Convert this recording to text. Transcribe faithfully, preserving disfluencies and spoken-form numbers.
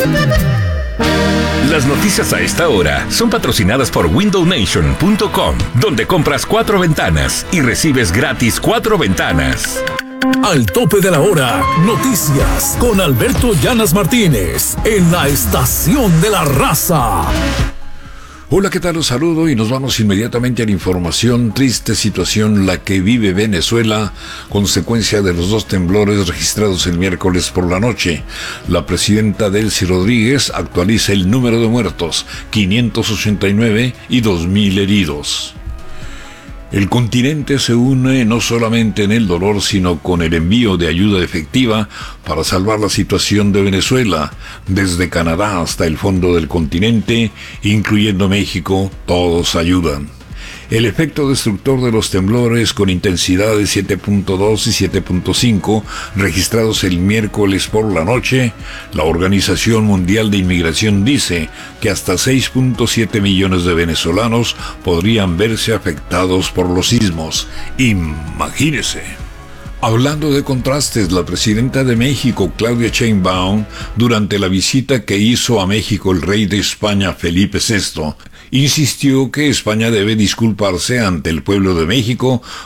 Las noticias a esta hora son patrocinadas por window nation punto com, donde compras cuatro ventanas y recibes gratis cuatro ventanas. Al tope de la hora, noticias con Alberto Llanas Martínez en la Estación de la Raza. Hola, ¿qué tal? Los saludo y nos vamos inmediatamente a la información. Triste situación la que vive Venezuela, consecuencia de los dos temblores registrados el miércoles por la noche. La presidenta Delcy Rodríguez actualiza el número de muertos, quinientos ochenta y nueve y dos mil heridos. El continente se une no solamente en el dolor, sino con el envío de ayuda efectiva para salvar la situación de Venezuela. Desde Canadá hasta el fondo del continente, incluyendo México, todos ayudan. El efecto destructor de los temblores con intensidad de siete punto dos y siete punto cinco registrados el miércoles por la noche, la Organización Mundial de Inmigración dice que hasta seis punto siete millones de venezolanos podrían verse afectados por los sismos. Imagínese. Hablando de contrastes, la presidenta de México, Claudia Sheinbaum, durante la visita que hizo a México el rey de España, Felipe sexto, insistió que España debe disculparse ante el pueblo de México